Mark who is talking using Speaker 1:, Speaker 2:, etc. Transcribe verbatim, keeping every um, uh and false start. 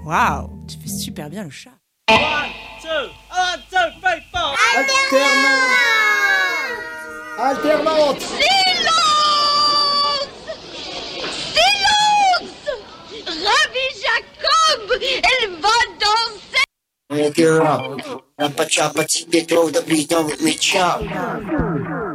Speaker 1: Waouh, tu fais super bien le chat.
Speaker 2: One, two, one, two, three, four.
Speaker 3: Alternante. Alternante.
Speaker 4: Silence. Silence. Rabbi Jacob, elle va danser.
Speaker 3: Hey girl, Rappa choppa, take it throw the beat on with me, chop.